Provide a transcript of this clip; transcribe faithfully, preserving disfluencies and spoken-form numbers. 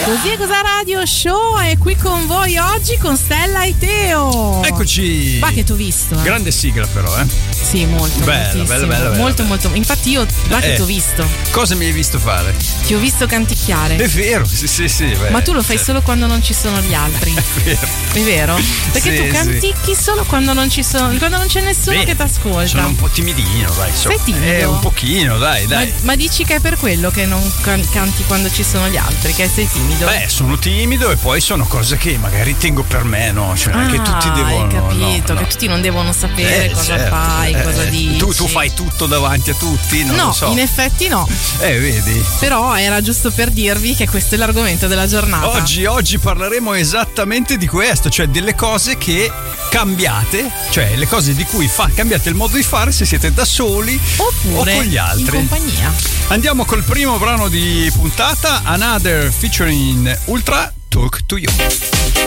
Così è Cosa Radio Show è qui con voi oggi con Stella e Teo. Eccoci. Va che t'ho visto. Eh. Grande sigla però, eh. Sì, molto. Bella, bella, bella, bella. Molto, molto. Infatti io, va che eh, t'ho visto. Cosa mi hai visto fare? Ti ho visto canticchiare. È vero, sì, sì, sì. Beh, ma tu lo fai cioè, solo quando non ci sono gli altri. È vero. È vero? Perché sì, tu canticchi sì. solo quando non ci sono, quando non c'è nessuno Beh, che t'ascolta. Sono un po' timidino, dai. So. Sei timido? Eh, un pochino, dai, dai. Ma, ma dici che è per quello che non can- canti quando ci sono gli altri, che sei timido? Beh, sono timido e poi sono cose che magari tengo per me, no? Cioè, ah, che tutti devono. Hai capito, no, no. che tutti non devono sapere eh, cosa certo. fai, eh, cosa dici. Tu, tu fai tutto davanti a tutti? Non no, lo so. in effetti no. Eh, vedi. Però era giusto per dirvi che questo è l'argomento della giornata. Oggi, oggi parleremo esattamente di questo, cioè delle cose che cambiate, cioè le cose di cui fa, cambiate il modo di fare se siete da soli oppure o con gli altri. in compagnia. Andiamo col primo brano di puntata, Another featuring Ultra, Talk to You.